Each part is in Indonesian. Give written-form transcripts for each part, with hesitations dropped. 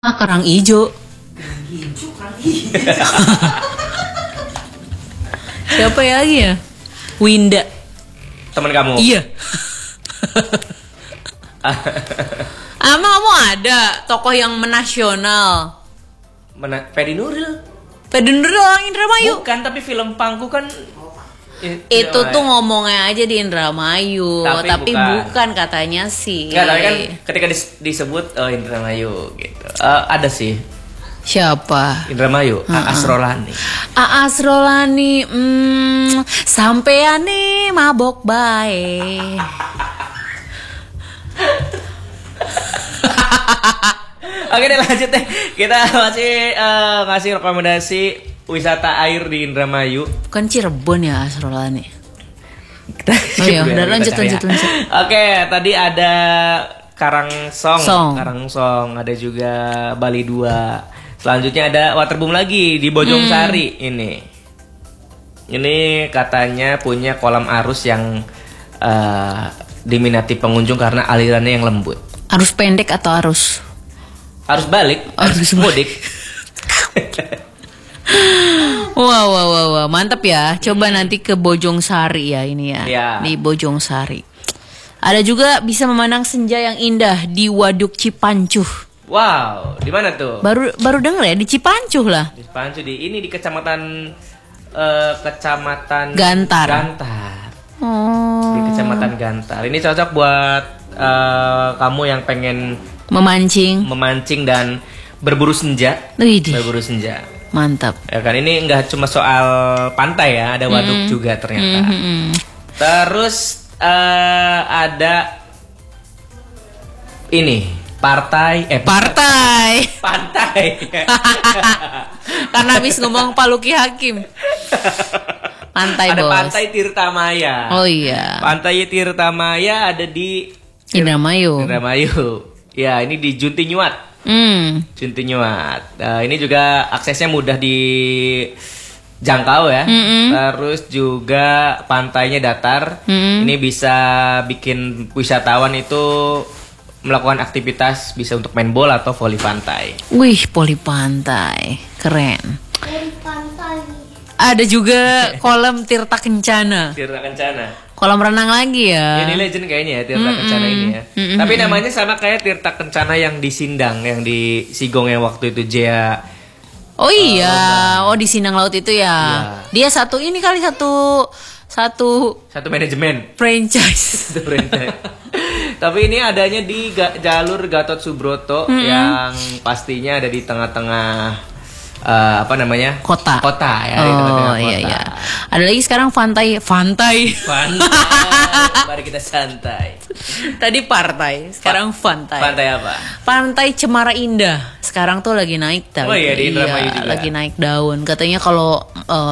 Kerang ijo. Siapa ya lagi ya? Winda. Teman kamu? Iya. Emang kamu ada tokoh yang menasional? Ferry Nuril. Ferry Nuril orang Indramayu. Bukan, tapi film Pangku kan itu tuh ngomongnya aja di Indramayu, tapi bukan katanya sih. Enggak, tapi kan ketika disebut Indramayu gitu. Ada sih. Siapa? Indramayu, Aas Rolani. Aas Rolani, sampean nih mabok bae. Oke deh, lanjut deh. Kita masih ngasih rekomendasi wisata air di Indramayu. Bukan Cirebon ya Aas Rolani. Oh iya, udah lanjut. Oke, tadi ada Karangsong, ada juga Bali 2. Selanjutnya ada Waterboom lagi di Bojong Sari ini. Ini katanya punya kolam arus yang diminati pengunjung karena alirannya yang lembut. Arus pendek atau arus? Arus balik, arus mudik. Wow, mantap ya. Coba nanti ke Bojong Sari ya ini ya. Ya. Di Bojong Sari. Ada juga bisa memandang senja yang indah di Waduk Cipancuh. Wow, di mana tuh? Baru denger ya, di Cipancuh lah. Di Cipancuh di kecamatan Gantar. Di kecamatan Gantar. Ini cocok buat kamu yang pengen memancing dan berburu senja. Berburu senja. Mantap. Ya kan, ini nggak cuma soal pantai ya, ada waduk juga ternyata. Terus ada ini pantai. Karena habis ngomong Pak Luki Hakim. Pantai, ada bos. Pantai Tirtamaya. Oh iya. Pantai Tirtamaya ada di Indramayu. Ya, ini di Juntinyuat. Juntinyuat. Ini juga aksesnya mudah dijangkau ya. Terus juga pantainya datar. Ini bisa bikin wisatawan itu melakukan aktivitas, bisa untuk main bola atau voli pantai. Wih, voli pantai. Keren. Voli pantai. Ada juga kolam Tirta Kencana. Kolam renang lagi ya. Ini legend kayaknya ya Tirta Kencana ini ya. Tapi namanya sama kayak Tirta Kencana yang di Sindang, yang di Sigong yang waktu itu Jaya. Oh iya, di Sindang Laut itu ya. Dia satu manajemen franchise. Tapi ini adanya di jalur Gatot Subroto yang pastinya ada di tengah-tengah kota ya. Oh iya. Ada lagi sekarang pantai. Mari kita santai. Tadi partai, sekarang pantai. Pantai apa? Pantai Cemara Indah. Sekarang tuh lagi naik daun. Oh iya, di Indramayu juga. Lagi naik daun. Katanya kalau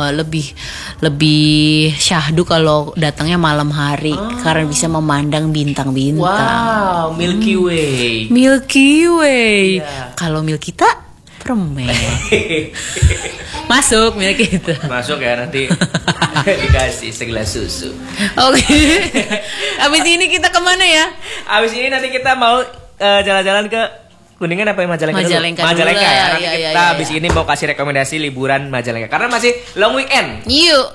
lebih syahdu kalau datangnya malam hari karena bisa memandang bintang-bintang. Wow, Milky Way. Yeah. Kalau Milky kita permen. Masuk Masuk ya, nanti dikasih segelas susu. Oke. Abis ini kita kemana ya? Abis ini nanti kita mau jalan-jalan ke Kuningan apa yang Majalengka ya. Nanti kita abis ini mau kasih rekomendasi liburan Majalengka karena masih long weekend. Yuk.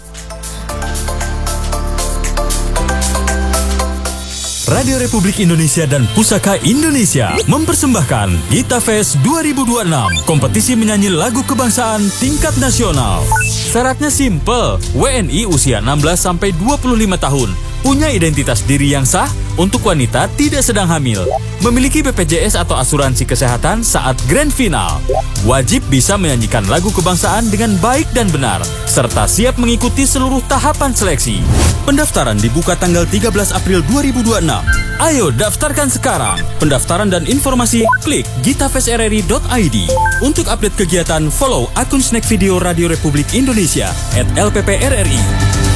Radio Republik Indonesia dan Pusaka Indonesia mempersembahkan Gita Fest 2026, kompetisi menyanyi lagu kebangsaan tingkat nasional. Syaratnya simple, WNI usia 16-25 tahun, punya identitas diri yang sah, untuk wanita tidak sedang hamil, memiliki BPJS atau asuransi kesehatan saat grand final, wajib bisa menyanyikan lagu kebangsaan dengan baik dan benar, serta siap mengikuti seluruh tahapan seleksi. Pendaftaran dibuka tanggal 13 April 2026. Ayo daftarkan sekarang. Pendaftaran dan informasi klik gitafestrri.id. Untuk update kegiatan, follow akun Snack Video Radio Republik Indonesia @LPPRRI.